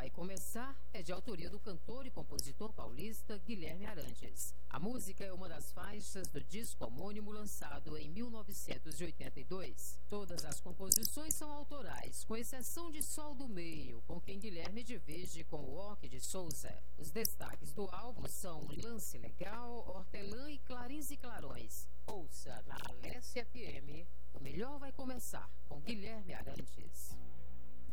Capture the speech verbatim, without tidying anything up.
Vai Começar é de autoria do cantor e compositor paulista Guilherme Arantes. A música é uma das faixas do disco homônimo lançado em mil novecentos e oitenta e dois. Todas as composições são autorais, com exceção de Sol do Meio, com quem Guilherme divide com o Ock de Souza. Os destaques do álbum são Lance Legal, Hortelã e Clarins e Clarões. Ouça na Alessia F M, o melhor vai começar com Guilherme Arantes.